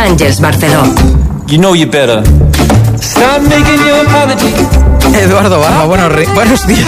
Àngels Barceló. You know you better. Stop making your apology. Eduardo Barba, buenos días.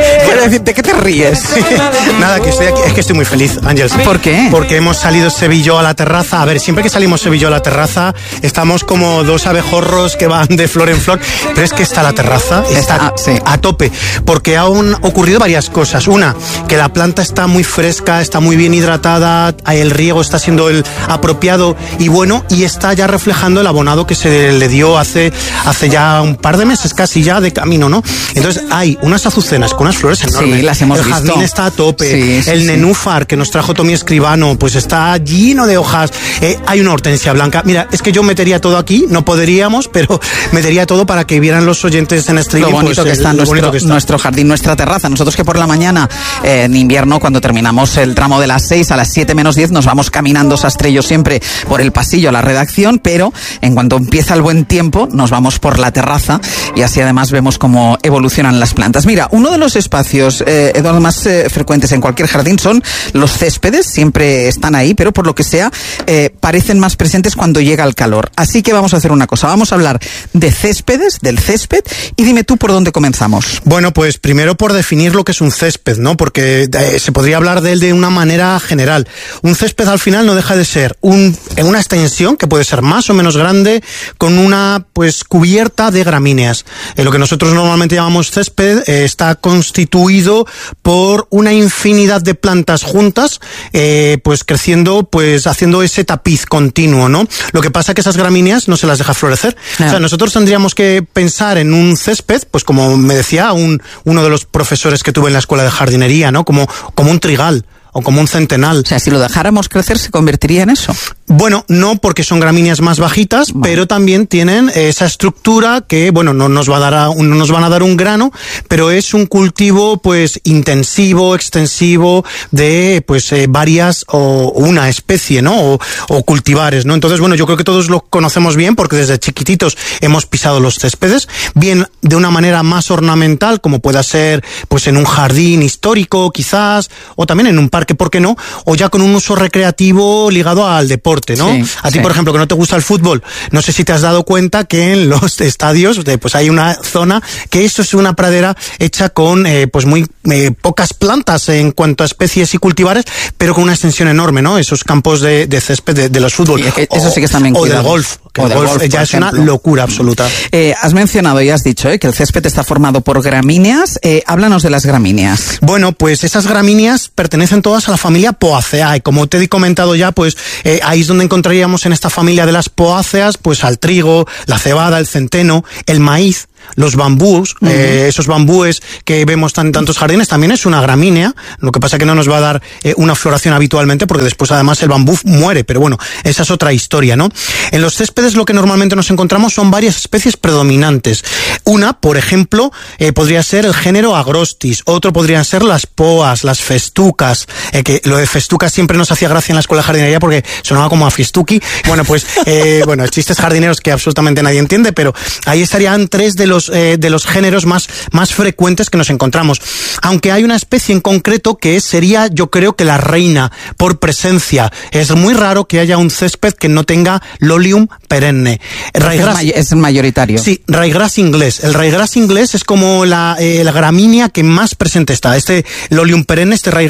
¿De qué te ríes? Nada, que estoy aquí, es que estoy muy feliz, Ángels. ¿Por qué? Porque hemos salido Sevilló a la terraza. A ver, siempre que salimos Sevilló a la terraza, estamos como dos abejorros que van de flor en flor, pero es que está la terraza, está a tope, porque han ocurrido varias cosas. Una, que la planta está muy fresca, está muy bien hidratada, el riego está siendo el apropiado y bueno, y está ya reflejando el abonado que se le dio hace ya un par de meses casi ya de camino, ¿no? Entonces hay unas azucenas con unas flores enormes. Sí, las hemos visto. El jazmín está a tope. El nenúfar que nos trajo Tommy Escribano, pues está lleno de hojas. Hay una hortensia blanca. Mira, es que yo metería todo aquí, no podríamos, pero metería todo para que vieran los oyentes en streaming. Lo bonito, pues, que está nuestro jardín, nuestra terraza. Nosotros que por la mañana, en invierno, cuando terminamos el tramo de las 6 a las 7 menos 10, nos vamos caminando Sastre y yo siempre por el pasillo a la redacción, pero en cuanto empieza el buen tiempo, nos vamos por la terraza y así además vemos cómo evolucionan las plantas. Mira, uno de los espacios, Eduardo, más frecuentes en cualquier jardín son los céspedes, siempre están ahí, pero por lo que sea, parecen más presentes cuando llega el calor. Así que vamos a hacer una cosa, vamos a hablar de céspedes, del césped, y dime tú por dónde comenzamos. Bueno, pues primero por definir lo que es un césped, ¿no? Porque se podría hablar de él de una manera general. Un césped al final no deja de ser una extensión que puede ser más o menos grande, con una pues cubierta de gramíneas. Lo que nosotros normalmente llamamos césped está constituido por una infinidad de plantas juntas, pues creciendo, pues haciendo ese tapiz continuo, ¿no? Lo que pasa es que esas gramíneas no se las deja florecer. O sea, nosotros tendríamos que pensar en un césped, pues como me decía uno de los profesores que tuve en la escuela de jardinería, ¿no? Como un trigal o como un centenal. O sea, si lo dejáramos crecer, ¿se convertiría en eso? Bueno, no, porque son gramíneas más bajitas, pero también tienen esa estructura que, bueno, no nos van a dar un grano, pero es un cultivo, pues, intensivo, extensivo, de, pues, varias o una especie, ¿no? O cultivares, ¿no? Entonces, bueno, yo creo que todos lo conocemos bien, porque desde chiquititos hemos pisado los céspedes, bien de una manera más ornamental, como pueda ser, pues, en un jardín histórico, quizás, o también en un parque, ¿por qué no? O ya con un uso recreativo ligado al deporte, ¿no? A ti, por ejemplo, que no te gusta el fútbol, no sé si te has dado cuenta que en los estadios, pues hay una zona que eso es una pradera hecha con, pues muy pocas plantas en cuanto a especies y cultivares, pero con una extensión enorme, ¿no? Esos campos de césped de los fútbol. Sí, eso sí que está bien cuidado. O del golf. El golf ya es una locura absoluta. Has mencionado y has dicho que el césped está formado por gramíneas. Háblanos de las gramíneas. Bueno, pues esas gramíneas pertenecen todas a la familia Poaceae. Como te he comentado ya, pues ahí es donde encontraríamos en esta familia de las poáceas, pues al trigo, la cebada, el centeno, el maíz, los bambús, esos bambúes que vemos en tantos jardines, también es una gramínea. Lo que pasa es que no nos va a dar una floración habitualmente, porque después además el bambú muere, pero bueno, esa es otra historia, ¿no? En los céspedes lo que normalmente nos encontramos son varias especies predominantes. Una, por ejemplo, podría ser el género Agrostis, otro podrían ser las poas, las festucas, que lo de festucas siempre nos hacía gracia en la escuela de jardinería porque sonaba como a fiestuki. Bueno, pues, bueno, chistes jardineros que absolutamente nadie entiende, pero ahí estarían tres de los géneros más frecuentes que nos encontramos. Aunque hay una especie en concreto que sería, yo creo que la reina por presencia. Es muy raro que haya un césped que no tenga Lolium perenne. Es mayoritario. Sí, ryegrass inglés. El ryegrass inglés es como la gramínea que más presente está. Este Lolium perenne, este ryegrass